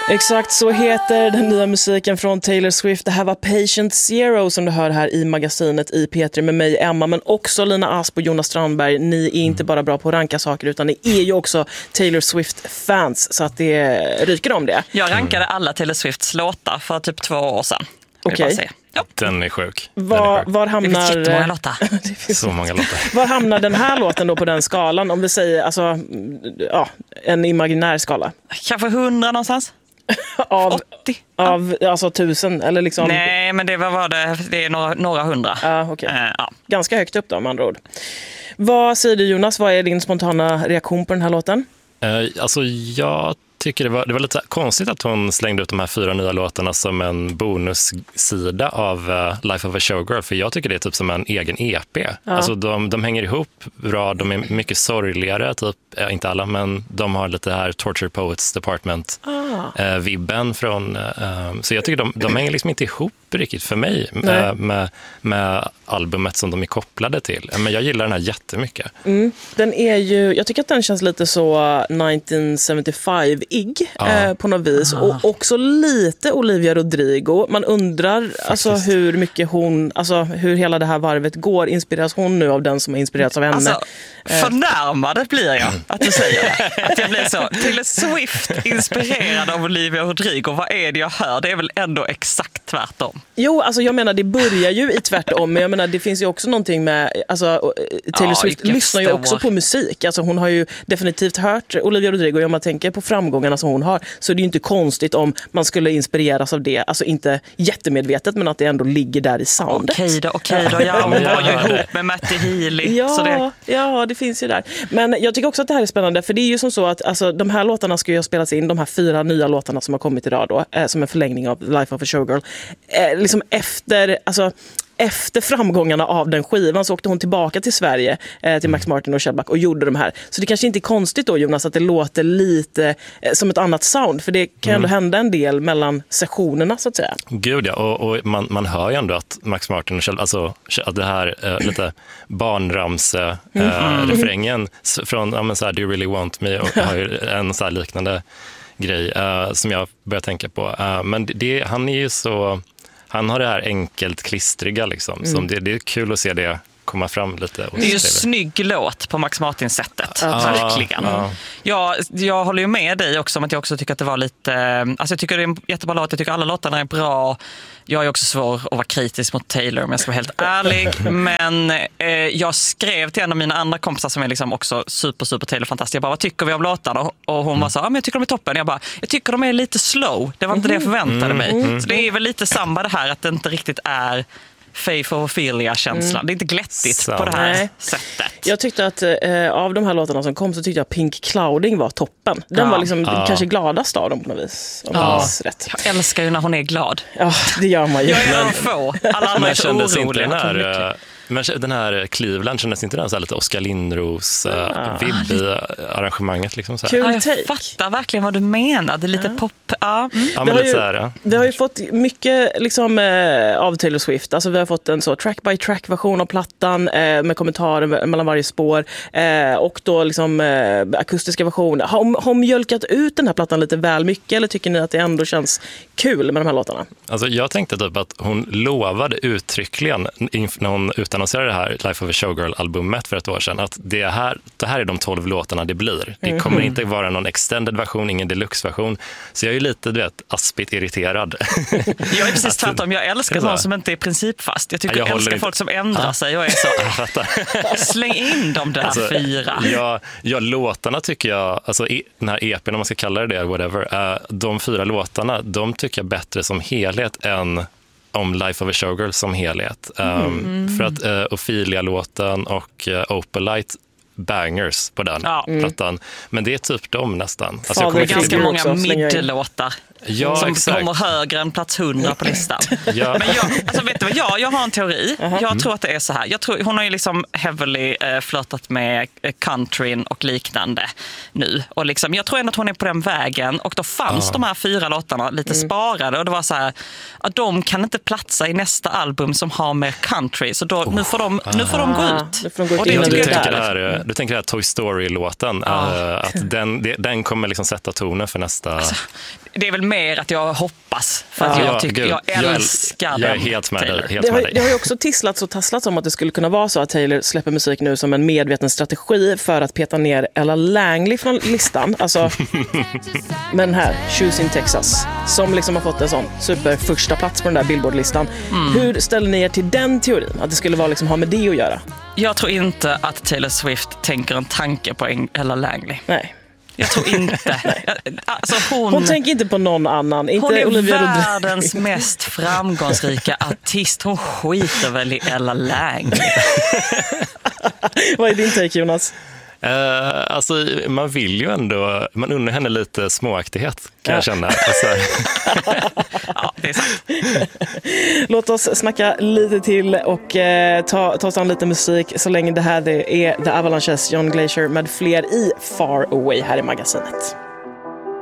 Exakt så heter den nya musiken från Taylor Swift. Det här var Patient Zero som du hör här i magasinet i P3 med mig, Emma, men också Lina Asp och Jonas Strandberg. Ni är inte bara bra på att ranka saker, utan ni är ju också Taylor Swift-fans, så att det ryker om det. Jag rankade alla Taylor Swifts låtar för typ 2 år sedan. Okej. Ja. Den är sjuk. Var hamnar... Det finns jättemånga låtar. Det finns så många låtar. Var hamnar den här låten då på den skalan? Om vi säger alltså, en imaginär skala. Kanske 100 någonstans. Av 80. Av alltså 1000 eller liksom... Nej, men det är några hundra. Okay. Ja. Ganska högt upp då, med andra ord. Vad säger du, Jonas? Vad är din spontana reaktion på den här låten? Alltså jag tycker det var lite konstigt att hon slängde ut de här 4 nya låtarna som en bonussida av Life of a Showgirl, för jag tycker det är typ som en egen EP. Ja. Alltså de hänger ihop bra, de är mycket sorgligare, typ, inte alla, men de har lite här Torture Poets Department vibben från, så jag tycker de hänger liksom inte ihop riktigt för mig med albumet som de är kopplade till. Men jag gillar den här jättemycket. Den är ju, jag tycker att den känns lite så 1975-ig på något vis. Och också lite Olivia Rodrigo. Man undrar alltså hur mycket hur hela det här varvet går. Inspireras hon nu av den som har inspirerats av henne? Alltså, förnärmad blir jag att du säger det. Att jag blir så, Taylor Swift inspirerad av Olivia Rodrigo. Vad är det jag hör? Det är väl ändå exakt tvärtom. Jo, alltså jag menar, det börjar ju i tvärtom, men jag menar, det finns ju också någonting med, alltså Taylor Swift lyssnar ju också på musik. Alltså hon har ju definitivt hört Olivia Rodrigo, om man tänker på framgångarna som hon har, så är det ju inte konstigt om man skulle inspireras av det, alltså inte jättemedvetet, men att det ändå ligger där i soundet. Okej då, ja, hon var ju ihop med Matty Healy. Ja, det finns ju där. Men jag tycker också att det här är spännande, för det är ju som så att alltså, de här låtarna ska ju spelas in, de här 4 nya låtarna som har kommit idag då, som en förlängning av Life of a Showgirl. Liksom efter framgångarna av den skivan så åkte hon tillbaka till Sverige, till Max Martin och Shellback, och gjorde de här. Så det kanske inte är konstigt då, Jonas, att det låter lite som ett annat sound, för det kan ändå hända en del mellan sessionerna, så att säga. Gud ja, och man hör ju ändå att Max Martin och Shellback, alltså att det här lite barnramse-refrängen från så här, Do you really want me, och har ju en så här liknande grej som jag börjar tänka på. Men han är ju så... Han har det här enkelt klistriga liksom. Som det är kul att se det komma fram lite. Det är ju snygg låt på Max Martin-sättet. Verkligen. Jag håller ju med dig också om att jag också tycker att det var lite... Alltså jag tycker det är en jättebra låt. Jag tycker alla låtarna är bra. Jag är också svår att vara kritisk mot Taylor, om jag ska vara helt ärlig. Men jag skrev till en av mina andra kompisar som är liksom också super Taylor-fantastisk. Jag bara, vad tycker vi om låtarna? Och hon var så, men jag tycker de är toppen. Jag tycker de är lite slow. Det var inte det jag förväntade mig. Så det är väl lite samma det här att det inte riktigt är Faith of Ophelia-känslan. Det är inte glättigt på det här sättet. Jag tyckte att av de här låtarna som kom så tyckte jag Pink Clouding var toppen. Den var liksom kanske gladast av dem på något vis. Rätt. Jag älskar ju när hon är glad. Ja, det gör man ju. Jag är en få. Alla andra är så oroliga. Men den här Cleveland, kändes inte den så här lite Oskar Lindros vibb i arrangemanget liksom så här. Jag fattar verkligen vad du menar. Det är lite pop. Det har ju fått mycket liksom av Taylor Swift. Alltså vi har fått en så track-by-track-version av plattan med kommentarer mellan varje spår och då liksom akustiska versioner. Har hon mjölkat ut den här plattan lite väl mycket, eller tycker ni att det ändå känns kul med de här låtarna? Alltså jag tänkte typ att hon lovade uttryckligen när hon utannonserade det här Life of a Showgirl-albumet för ett år sedan att det här är de 12 låtarna det blir. Det kommer inte vara någon extended version, ingen deluxe-version. Så jag är ju lite, aspigt irriterad. Jag är precis tvärtom. Jag älskar någon som inte är principfast. Jag tycker jag älskar folk som ändrar sig och är så. Släng in de där 4. Ja, låtarna tycker jag, alltså den här EPn, om man ska kalla det whatever, de 4 låtarna, de tycker jag bättre som helhet än om Life of a Showgirl som helhet. För att Ophelia-låten och Opalite bangers på den plattan. Men det är typ de nästan. Alltså det är ganska många middellåtar som exakt. Kommer högre än plats 100 på listan. Men vet du vad, jag har en teori. Jag tror att det är så här. Hon har ju liksom heavily flörtat med countryn och liknande nu. Och liksom, jag tror ändå att hon är på den vägen. Och då fanns de här 4 låtarna lite sparade. Och det var så här, att de kan inte platsa i nästa album som har mer country. Så då, nu får de gå ut. Och du tänker att Toy Story-låten, att den kommer liksom sätta tonen för nästa... det är väl mer att jag hoppas. För att jag älskar den. Jag är helt med dig. Det har ju också tisslats och tasslats om att det skulle kunna vara så att Taylor släpper musik nu som en medveten strategi för att peta ner Ella Langley från listan. Alltså, med den här Choosing Texas, som liksom har fått en sån super första plats på den där Billboard-listan. Hur ställer ni er till den teorin? Att det skulle vara liksom, ha med det att göra? Jag tror inte att Taylor Swift tänker en tanke på Ella Langley. Nej. Jag tror inte. Alltså hon tänker inte på någon annan. Inte hon är Olivia världens mest framgångsrika artist. Hon skiter väl i Ella Langley. Vad är din take, Jonas? Alltså, man vill ju ändå, man unnar henne lite småaktighet, kan jag känna. Alltså. Ja, det är sant. Låt oss snacka lite till och ta oss an lite musik så länge det här är The Avalanches, John Glacier med fler i Far Away här i magasinet.